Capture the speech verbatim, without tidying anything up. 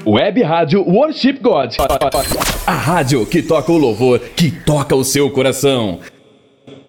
Web Rádio Worship God. A rádio que toca o louvor, que toca o seu coração.